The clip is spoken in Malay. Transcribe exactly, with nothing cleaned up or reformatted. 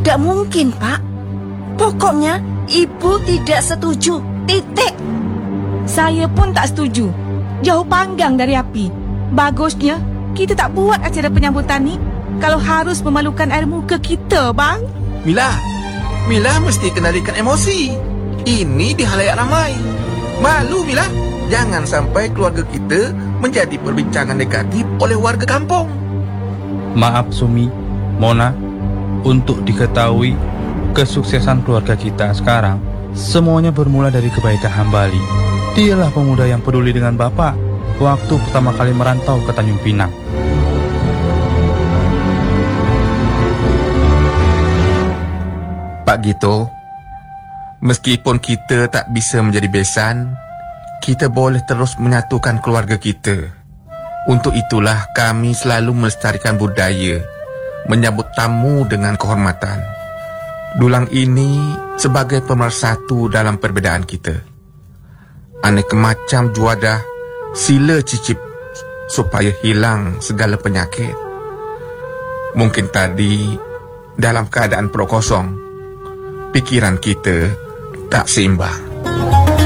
Tidak mungkin, Pak. Pokoknya ibu tidak setuju. Titik. Saya pun tak setuju. Jauh panggang dari api. Bagusnya kita tak buat acara penyambutan ni kalau harus memalukan air muka kita, bang. Mila, Mila mesti kendalikan emosi. Ini di halayak ramai. Malu, Mila. Jangan sampai keluarga kita menjadi perbincangan negatif oleh warga kampung. Maaf Sumi, Mona, untuk diketahui kesuksesan keluarga kita sekarang semuanya bermula dari kebaikan Hambali. Dialah pemuda yang peduli dengan Bapak waktu pertama kali merantau ke Tanjung Pinang. Pak Gito, meskipun kita tak bisa menjadi besan, kita boleh terus menyatukan keluarga kita. Untuk itulah kami selalu melestarikan budaya, menyambut tamu dengan kehormatan. Dulang ini sebagai pemersatu dalam perbezaan kita. Aneka macam juadah sila cicip supaya hilang segala penyakit. Mungkin tadi dalam keadaan perut kosong, pikiran kita tak seimbang.